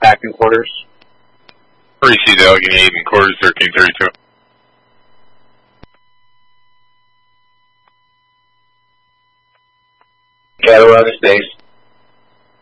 acting quarters. Received Allegheny 8 and quarters 1332. Gather other space.